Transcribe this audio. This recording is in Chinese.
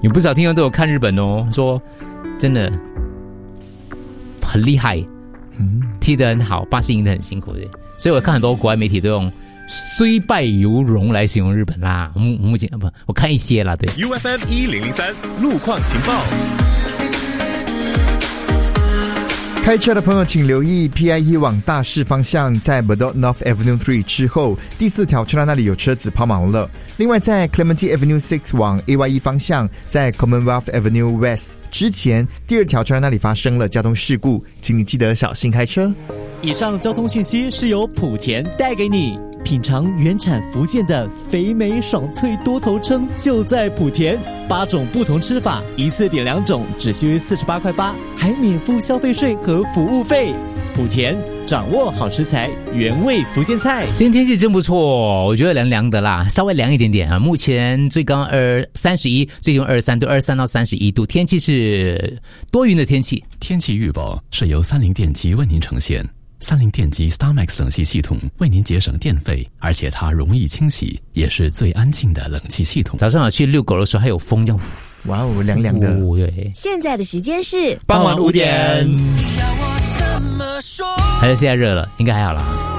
有不少听众都有看日本哦，说真的很厉害，踢得很好，巴西赢得很辛苦的，所以我看很多国外媒体都用虽败犹荣来形容日本啦。目前不，我看一些啦，对。 UFM 1003路况情报。 开车的朋友请留意 PIE 往大市方向，在 Bedok North Avenue 3之后第4条车道那里有车子抛锚了。另外在 Clementi Avenue 6往 AYE 方向，在 Commonwealth Avenue West 之前第2条车道那里发生了交通事故，请你记得小心开车。 以上交通讯息是由莆田带给你。品尝原产福建的肥美爽脆多头称就在莆田，8种不同吃法，一次点2种，只需48.8块，还免付消费税和服务费。莆田掌握好食材，原味福建菜。 今天天气真不错，我觉得凉凉的啦，稍微凉一点点啊。目前最高31，最低23度，23到31度，天气是多云的天气。 天气预报是由30电机为您呈现。30电机 StarMax 冷气系统为您节省电费，而且它容易清洗，也是最安静的冷气系统。 早上我去遛狗的时候还有风这样， 哇哦，凉凉的。 对。 现在的时间是傍晚5点。 还是现在热了，应该还好啦。